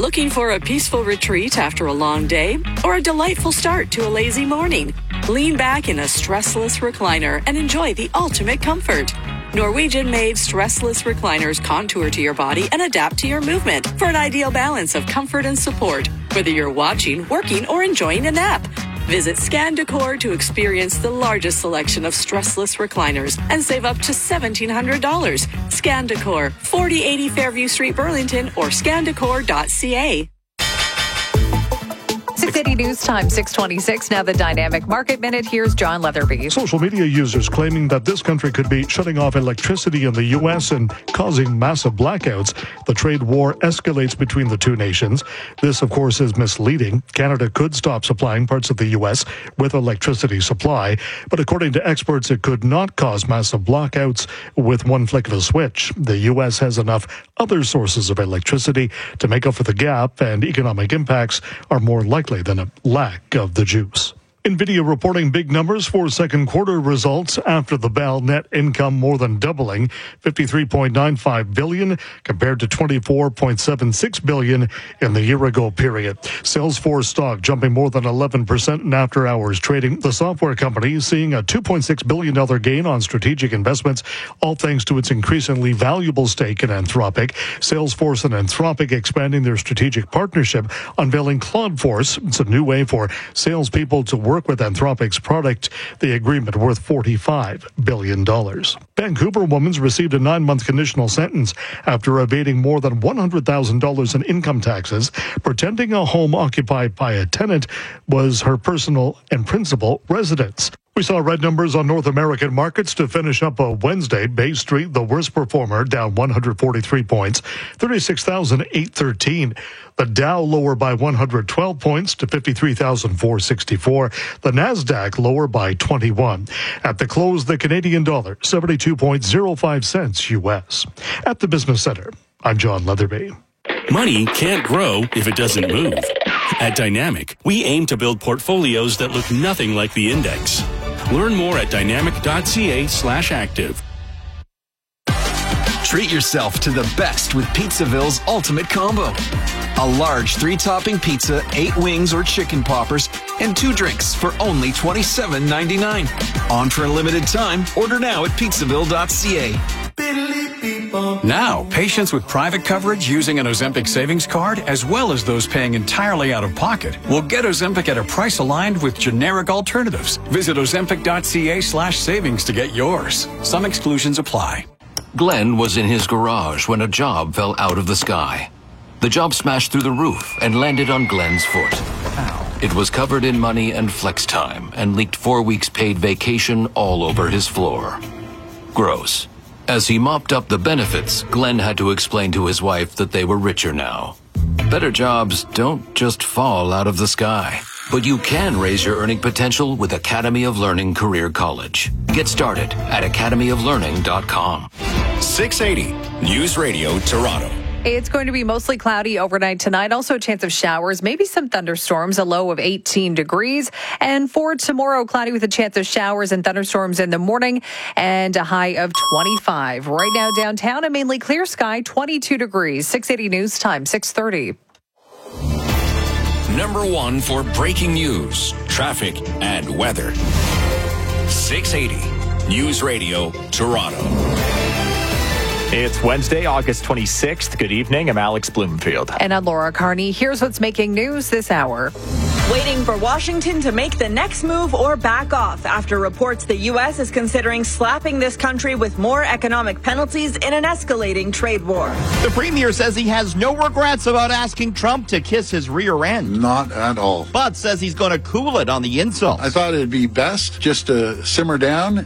Looking for a peaceful retreat after a long day or a delightful start to a lazy morning? Lean back in a stressless recliner and enjoy the ultimate comfort. Norwegian-made stressless recliners contour to your body and adapt to your movement for an ideal balance of comfort and support, whether you're watching, working, or enjoying a nap. Visit Scan Decor to experience the largest selection of stressless recliners and save up to $1,700. Scan Decor, 4080 Fairview Street, Burlington, or scandecor.ca. 680 News Time, 626. Now the Dynamic Market Minute. Here's John Leatherby. Social media users claiming that this country could be shutting off electricity in the U.S. and causing massive blackouts. The trade war escalates between the two nations. This, of course, is misleading. Canada could stop supplying parts of the U.S. with electricity supply, but according to experts, it could not cause massive blackouts with one flick of a switch. The U.S. has enough other sources of electricity to make up for the gap, and economic impacts are more likely than a lack of the juice. NVIDIA reporting big numbers for second quarter results after the bell. Net income more than doubling, $53.95 billion compared to $24.76 billion in the year-ago period. Salesforce stock jumping more than 11% in after-hours trading. The software company is seeing a $2.6 billion gain on strategic investments, all thanks to its increasingly valuable stake in Anthropic. Salesforce and Anthropic expanding their strategic partnership, unveiling Claudeforce. It's a new way for salespeople to work with Anthropic's product, the agreement worth $45 billion. Vancouver woman's received a 9-month conditional sentence after evading more than $100,000 in income taxes, pretending a home occupied by a tenant was her personal and principal residence. We saw red numbers on North American markets to finish up a Wednesday. Bay Street, the worst performer, down 143 points, 36,813. The Dow lower by 112 points to 53,464. The Nasdaq lower by 21. At the close, the Canadian dollar, 72.05 cents U.S. At the Business Center, I'm John Leatherby. Money can't grow if it doesn't move. At Dynamic, we aim to build portfolios that look nothing like the index. Learn more at dynamic.ca/active. Treat yourself to the best with Pizzaville's Ultimate Combo. A large 3-topping pizza, 8 wings or chicken poppers, and 2 drinks for only $27.99. On for a limited time. Order now at pizzaville.ca. Now, patients with private coverage using an Ozempic savings card, as well as those paying entirely out of pocket, will get Ozempic at a price aligned with generic alternatives. Visit ozempic.ca/savings to get yours. Some exclusions apply. Glenn was in his garage when a job fell out of the sky. The job smashed through the roof and landed on Glenn's foot. Ow. It was covered in money and flex time and leaked 4 weeks paid vacation all over his floor. Gross. As he mopped up the benefits, Glenn had to explain to his wife that they were richer now. Better jobs don't just fall out of the sky. But you can raise your earning potential with Academy of Learning Career College. Get started at academyoflearning.com. 680 News Radio Toronto. It's going to be mostly cloudy overnight tonight. Also a chance of showers, maybe some thunderstorms, a low of 18 degrees. And for tomorrow, cloudy with a chance of showers and thunderstorms in the morning and a high of 25. Right now downtown, a mainly clear sky, 22 degrees. 680 News Time, 6:30. Number 1 for breaking news, traffic, and weather. 680 News Radio Toronto. It's Wednesday, August 26th. Good evening. I'm Alex Bloomfield. And I'm Laura Carney. Here's what's making news this hour. Waiting for Washington to make the next move or back off after reports the U.S. is considering slapping this country with more economic penalties in an escalating trade war. The premier says he has no regrets about asking Trump to kiss his rear end. Not at all. But says he's going to cool it on the insult. I thought it'd be best just to simmer down.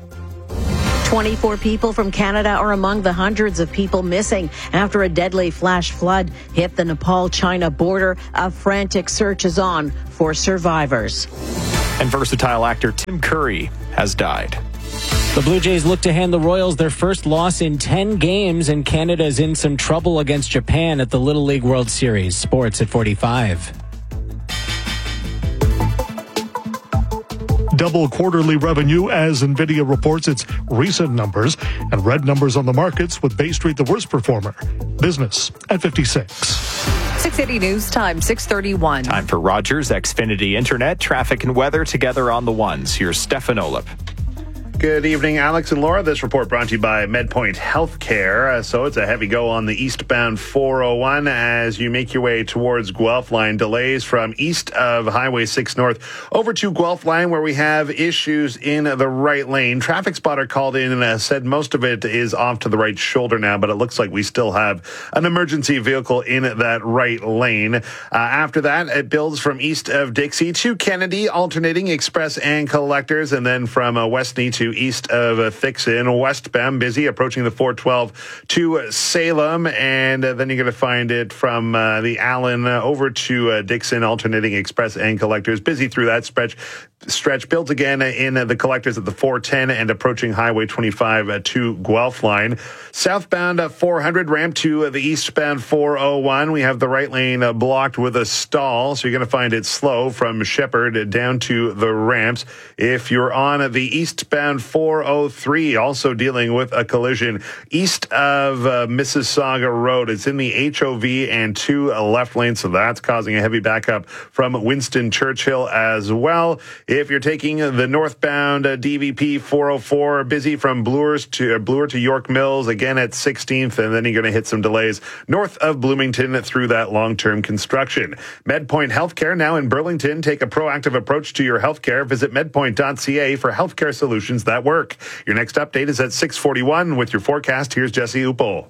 24 people from Canada are among the hundreds of people missing after a deadly flash flood hit the Nepal-China border. A frantic search is on for survivors. And versatile actor Tim Curry has died. The Blue Jays look to hand the Royals their first loss in 10 games, and Canada is in some trouble against Japan at the Little League World Series. Sports at 45. Double quarterly revenue as NVIDIA reports its recent numbers, and red numbers on the markets with Bay Street the worst performer. Business at 56. 680 News Time, 6:31. Time for Rogers Xfinity Internet, traffic and weather together on the ones. Here's Stefan Olip. Good evening, Alex and Laura. This report brought to you by MedPoint Healthcare. So it's a heavy go on the eastbound 401 as you make your way towards Guelph Line. Delays from east of Highway 6 North over to Guelph Line where we have issues in the right lane. Traffic spotter called in and said most of it is off to the right shoulder now, but it looks like we still have an emergency vehicle in that right lane. After that, it builds from east of Dixie to Kennedy, alternating express and collectors, and then from Westney to east of Thixon, westbound busy, approaching the 412 to Salem, and then you're going to find it from the Allen over to Dixon, alternating express and collectors, busy through that stretch. Builds again in the collectors at the 410 and approaching Highway 25 to Guelph Line. Southbound 400 ramp to the eastbound 401. We have the right lane blocked with a stall, so you're going to find it slow from Shepherd down to the ramps. If you're on the eastbound 403, also dealing with a collision east of Mississauga Road. It's in the HOV and two left lanes, so that's causing a heavy backup from Winston Churchill as well. If you're taking the northbound DVP 404, busy from Bloor to York Mills, again at 16th, and then you're going to hit some delays north of Bloomington through that long-term construction. MedPoint Healthcare, now in Burlington. Take a proactive approach to your healthcare. Visit medpoint.ca for healthcare solutions that work. Your next update is at 6:41 with your forecast. Here's Jesse Upel.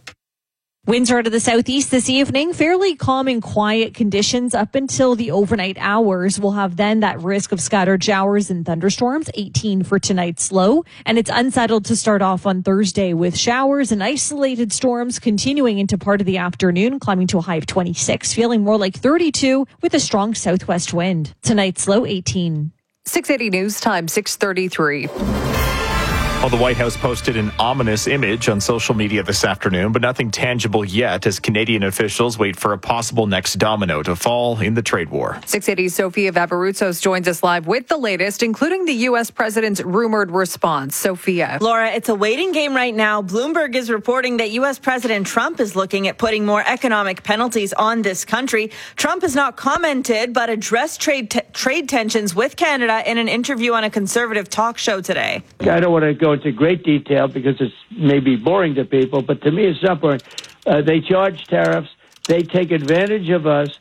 Winds are to the southeast this evening, fairly calm and quiet conditions up until the overnight hours. We'll have then that risk of scattered showers and thunderstorms, 18 for tonight's low. And it's unsettled to start off on Thursday with showers and isolated storms continuing into part of the afternoon, climbing to a high of 26, feeling more like 32 with a strong southwest wind. Tonight's low, 18. 680 News Time, 6:33. Well, the White House posted an ominous image on social media this afternoon, but nothing tangible yet as Canadian officials wait for a possible next domino to fall in the trade war. 680's Sophia Vavarutsos joins us live with the latest, including the U.S. president's rumored response. Sophia. Laura, it's a waiting game right now. Bloomberg is reporting that U.S. President Trump is looking at putting more economic penalties on this country. Trump has not commented, but addressed trade tensions with Canada in an interview on a conservative talk show today. I don't want to go into great detail because it's maybe boring to people, but to me it's not boring. They charge tariffs. They take advantage of us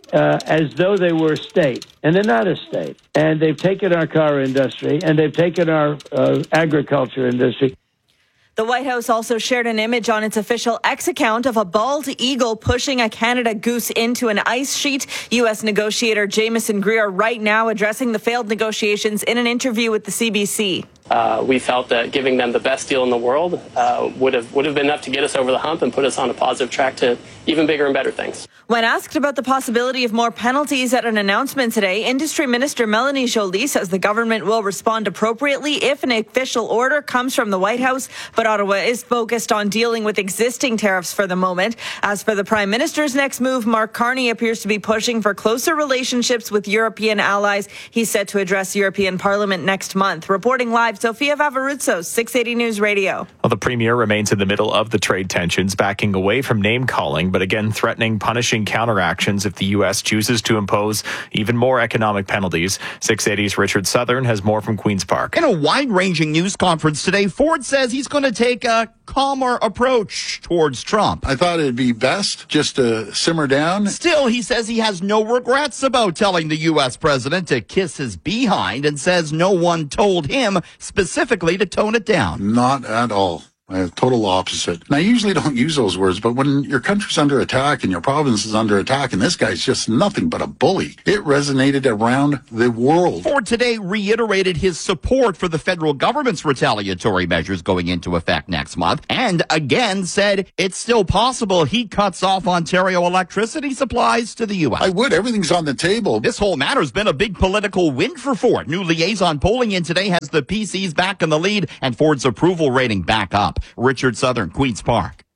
as though they were a state, and they're not a state. And they've taken our car industry, and they've taken our agriculture industry. The White House also shared an image on its official X account of a bald eagle pushing a Canada goose into an ice sheet. U.S. negotiator Jamieson Greer right now addressing the failed negotiations in an interview with the CBC. We felt that giving them the best deal in the world would have been enough to get us over the hump and put us on a positive track to even bigger and better things. When asked about the possibility of more penalties at an announcement today, Industry Minister Melanie Joly says the government will respond appropriately if an official order comes from the White House, but Ottawa is focused on dealing with existing tariffs for the moment. As for the Prime Minister's next move, Mark Carney appears to be pushing for closer relationships with European allies. He's set to address European Parliament next month. Reporting live, Sophia Vavarutsos, 680 News Radio. Well, the Premier remains in the middle of the trade tensions, backing away from name-calling, but again threatening punishing counteractions if the U.S. chooses to impose even more economic penalties. 680's Richard Southern has more from Queen's Park. In a wide-ranging news conference today, Ford says he's going to take a calmer approach towards Trump. I thought it'd be best just to simmer down. Still, he says he has no regrets about telling the U.S. president to kiss his behind and says no one told him specifically to tone it down. Not at all. Total opposite. And I usually don't use those words, but when your country's under attack and your province is under attack and this guy's just nothing but a bully, it resonated around the world. Ford today reiterated his support for the federal government's retaliatory measures going into effect next month and again said it's still possible he cuts off Ontario electricity supplies to the U.S. I would. Everything's on the table. This whole matter's been a big political win for Ford. New liaison polling in today has the PCs back in the lead and Ford's approval rating back up. Richard Southern, Queen's Park.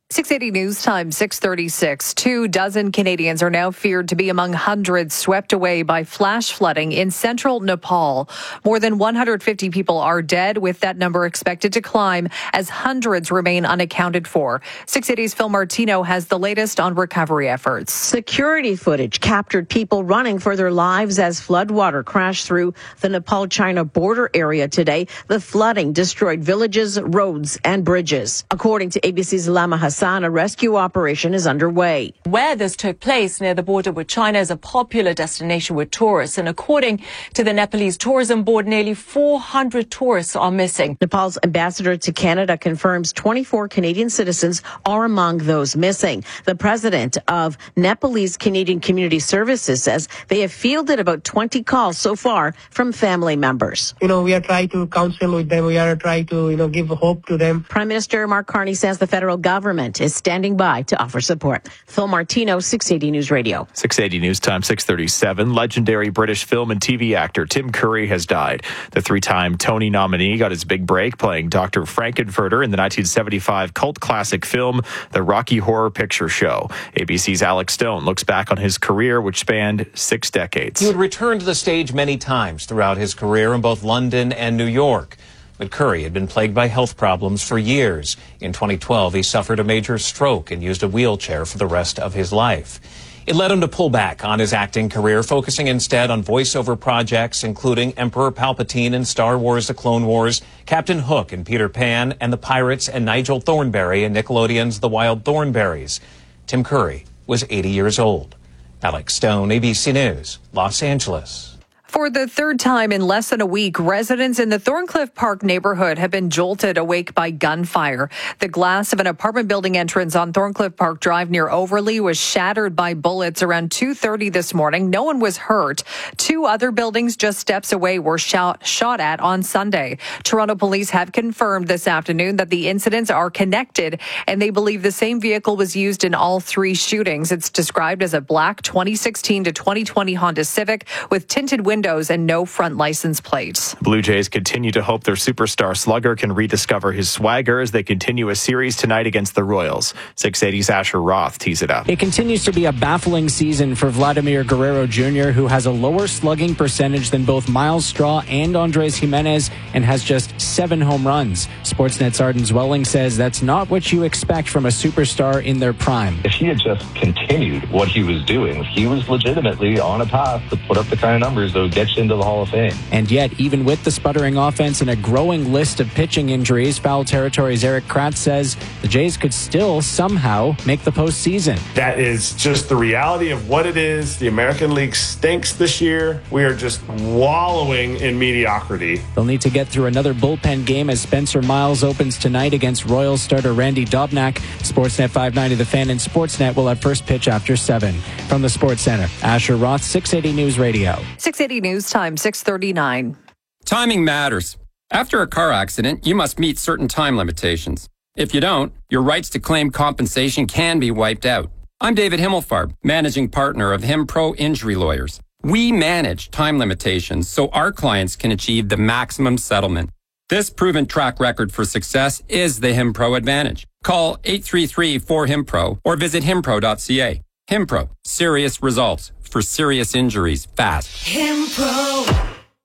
680 News Time, 6:36. 24 Canadians are now feared to be among hundreds swept away by flash flooding in central Nepal. More than 150 people are dead, with that number expected to climb as hundreds remain unaccounted for. 680's Phil Martino has the latest on recovery efforts. Security footage captured people running for their lives as floodwater crashed through the Nepal-China border area today. The flooding destroyed villages, roads, and bridges. According to ABC's Lama Hassan, a rescue operation is underway. Where this took place near the border with China is a popular destination with tourists, and according to the Nepalese Tourism Board, nearly 400 tourists are missing. Nepal's ambassador to Canada confirms 24 Canadian citizens are among those missing. The president of Nepalese Canadian Community Services says they have fielded about 20 calls so far from family members. We are trying to counsel with them. We are trying to, give hope to them. Prime Minister Mark Carney says the federal government is standing by to offer support. Phil Martino, 680 News Radio. 680 News Time, 6:37. Legendary British film and TV actor Tim Curry has died. The three-time Tony nominee got his big break playing Dr. Frankenfurter in the 1975 cult classic film The Rocky Horror Picture Show. ABC's Alex Stone looks back on his career, which spanned 6 decades. He would return to the stage many times throughout his career in both London and New York. But Curry had been plagued by health problems for years. In 2012, he suffered a major stroke and used a wheelchair for the rest of his life. It led him to pull back on his acting career, focusing instead on voiceover projects, including Emperor Palpatine in Star Wars The Clone Wars, Captain Hook in Peter Pan, and the Pirates and Nigel Thornberry in Nickelodeon's The Wild Thornberrys. Tim Curry was 80 years old. Alex Stone, ABC News, Los Angeles. For the third time in less than a week, residents in the Thorncliffe Park neighborhood have been jolted awake by gunfire. The glass of an apartment building entrance on Thorncliffe Park Drive near Overlea was shattered by bullets around 2:30 this morning. No one was hurt. 2 other buildings just steps away were shot at on Sunday. Toronto police have confirmed this afternoon that the incidents are connected, and they believe the same vehicle was used in all 3 shootings. It's described as a black 2016 to 2020 Honda Civic with tinted windows and no front license plates. Blue Jays continue to hope their superstar slugger can rediscover his swagger as they continue a series tonight against the Royals. 680's Asher Roth tees it up. It continues to be a baffling season for Vladimir Guerrero Jr., who has a lower slugging percentage than both Miles Straw and Andres Jimenez and has just 7 home runs. Sportsnet's Arden Zwelling says that's not what you expect from a superstar in their prime. If he had just continued what he was doing, he was legitimately on a path to put up the kind of numbers that would get you into the Hall of Fame. And yet, even with the sputtering offense and a growing list of pitching injuries, Foul Territory's Eric Kratz says the Jays could still somehow make the postseason. That is just the reality of what it is. The American League stinks this year. We are just wallowing in mediocrity. They'll need to get through another bullpen game as Spencer Miles opens tonight against Royals starter Randy Dobnak. Sportsnet 590 The Fan and Sportsnet will have first pitch after 7. From the Sports Center, Asher Roth, 680 News Radio. 680 News Time, 6:39. Timing matters. After a car accident, you must meet certain time limitations. If you don't, your rights to claim compensation can be wiped out. I'm David Himmelfarb, managing partner of HimPro Injury Lawyers. We manage time limitations so our clients can achieve the maximum settlement. This proven track record for success is the HimPro advantage. Call 833-4HIMPRO or visit himpro.ca. HimPro, serious results for serious injuries fast. HimPro.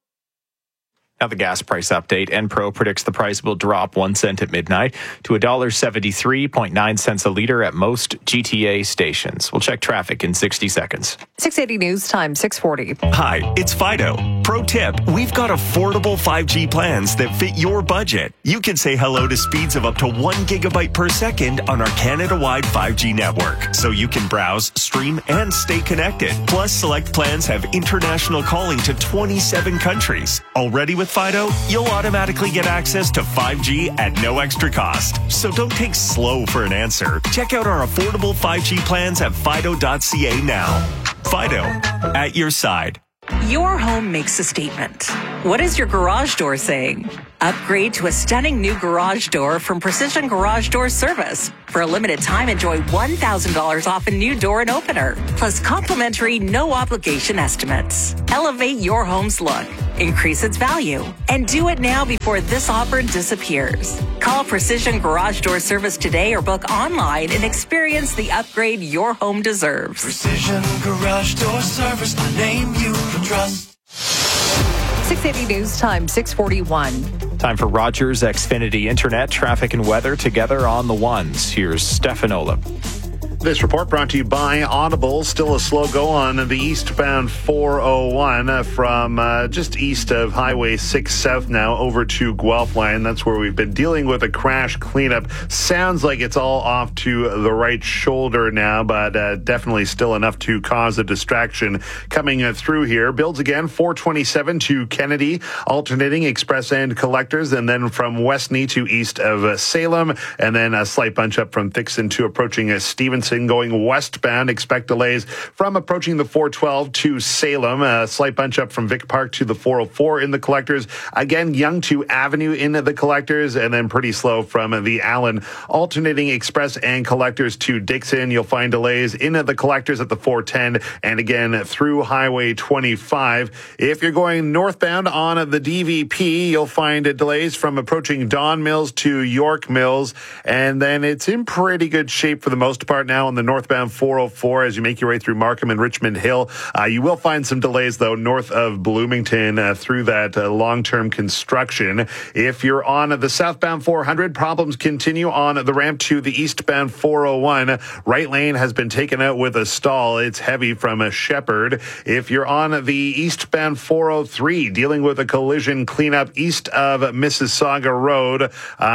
Now the gas price update. Enpro predicts the price will drop 1 cent at midnight to $1.73.9 a liter at most GTA stations. We'll check traffic in 60 seconds. 680 News Time, 640. Hi, it's Fido. Pro tip, we've got affordable 5G plans that fit your budget. You can say hello to speeds of up to 1 gigabyte per second on our Canada-wide 5G network, so you can browse, stream, and stay connected. Plus, select plans have international calling to 27 countries. Already with Fido, you'll automatically get access to 5G at no extra cost. So don't take slow for an answer. Check out our affordable 5G plans at fido.ca now. Fido, at your side. Your home makes a statement. What is your garage door saying? Upgrade to a stunning new garage door from Precision Garage Door Service. For a limited time, enjoy $1,000 off a new door and opener, plus complimentary no-obligation estimates. Elevate your home's look. increase its value. And do it now before this offer disappears. Call Precision Garage Door Service today or book online and experience the upgrade your home deserves. Precision Garage Door Service, a name you can trust. 680 News Time, 641. Time for Rogers Xfinity Internet, traffic and weather together on the ones. Here's Stefan Olip. This report brought to you by Audible. Still a slow go on the eastbound 401 from just east of Highway 6 South now over to Guelph line. That's where we've been dealing with a crash cleanup. Sounds like it's all off to the right shoulder now, but definitely still enough to cause a distraction coming through here. Builds again, 427 to Kennedy, alternating express and collectors, and then from Westney to east of Salem, and then a slight bunch up from Thixon to approaching Stevenson. Going westbound, expect delays from approaching the 412 to Salem. A slight bunch up from Vic Park to the 404 in the collectors. Again, Yonge to Avenue in the collectors, and then pretty slow from the Allen alternating express and collectors to Dixon. You'll find delays in the collectors at the 410 and again through Highway 25. If you're going northbound on the DVP, you'll find delays from approaching Don Mills to York Mills, and then it's in pretty good shape for the most part now on the northbound 404 as you make your way through Markham and Richmond Hill. You will find some delays, though, north of Bloomington through that long-term construction. If you're on the southbound 400, problems continue on the ramp to the eastbound 401. Right lane has been taken out with a stall. It's heavy from Shepherd. If you're on the eastbound 403, dealing with a collision cleanup east of Mississauga Road.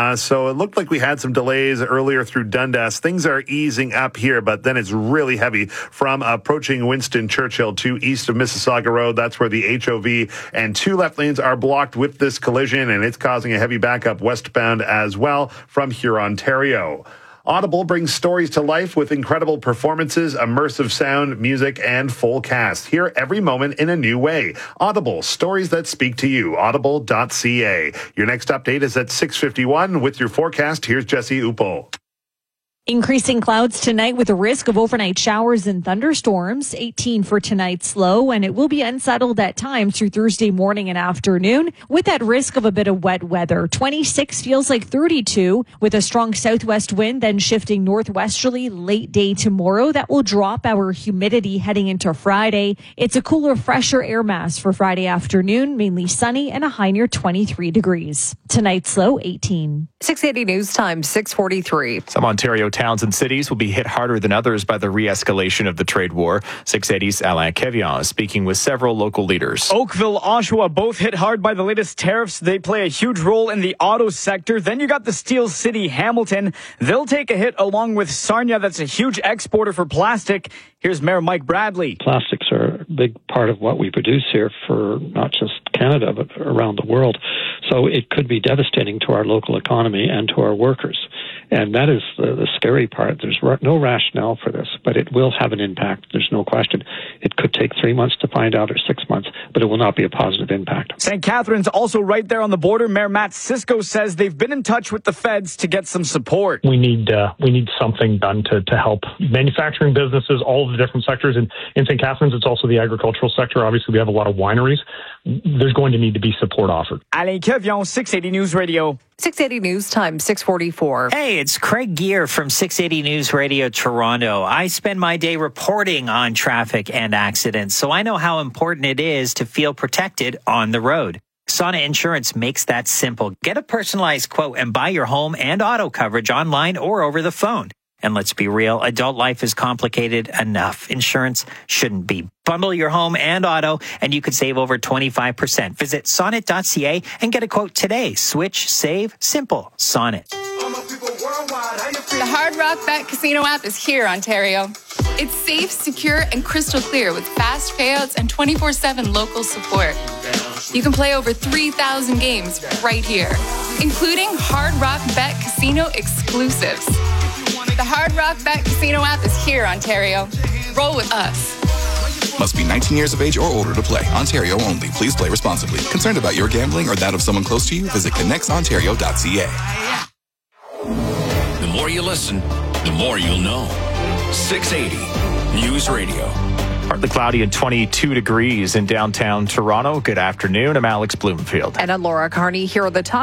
So it looked like we had some delays earlier through Dundas. Things are easing up here, but then it's really heavy from approaching Winston Churchill to east of Mississauga Road. That's where the HOV and two left lanes are blocked with this collision, and it's causing a heavy backup westbound as well from Huron, Ontario. Audible brings stories to life with incredible performances, immersive sound, music, and full cast. Hear every moment in a new way. Audible, stories that speak to you. Audible.ca. Your next update is at 6:51. With your forecast, here's Jesse Upo. Increasing clouds tonight with a risk of overnight showers and thunderstorms. 18 for tonight's low, and it will be unsettled at times through Thursday morning and afternoon with that risk of a bit of wet weather. 26 feels like 32 with a strong southwest wind, then shifting northwesterly late day tomorrow. That will drop our humidity heading into Friday. It's a cooler, fresher air mass for Friday afternoon, mainly sunny and a high near 23 degrees. Tonight's low 18. 680 News Time, 643. Some Ontario towns and cities will be hit harder than others by the re-escalation of the trade war. 680's Alain Kevian is speaking with several local leaders. Oakville, Oshawa, both hit hard by the latest tariffs. They play a huge role in the auto sector. Then you got the Steel City, Hamilton. They'll take a hit along with Sarnia. That's a huge exporter for plastic. Here's Mayor Mike Bradley. Plastics are a big part of what we produce here for not just Canada, but around the world. So it could be devastating to our local economy and to our workers. And that is the scary part. There's no rationale for this, but it will have an impact. There's no question. It could take 3 months to find out or 6 months, but it will not be a positive impact. St. Catharines also right there on the border. Mayor Matt Cisco says they've been in touch with the feds to get some support. We need something done to help manufacturing businesses, all of the different sectors. And in St. Catharines, it's also the agricultural sector. Obviously, we have a lot of wineries. There's going to need to be support offered. Alain Kevian, 680 News Radio. 680 News Time, 644. Hey, it's Craig Gear from 680 News Radio Toronto. I spend my day reporting on traffic and accidents, so I know how important it is to feel protected on the road. Sonnet Insurance makes that simple. Get a personalized quote and buy your home and auto coverage online or over the phone. And let's be real, adult life is complicated enough. Insurance shouldn't be. Bundle your home and auto, and you could save over 25%. Visit sonnet.ca and get a quote today. Switch, save, simple. Sonnet. The Hard Rock Bet Casino app is here, Ontario. It's safe, secure, and crystal clear with fast payouts and 24/7 local support. You can play over 3,000 games right here, including Hard Rock Bet Casino exclusives. The Hard Rock Bet Casino app is here, Ontario. Roll with us. Must be 19 years of age or older to play. Ontario only. Please play responsibly. Concerned about your gambling or that of someone close to you? Visit connectsontario.ca. The more you listen, the more you'll know. 680 News Radio. Partly cloudy and 22 degrees in downtown Toronto. Good afternoon. I'm Alex Bloomfield. And I'm Laura Carney. Here are the top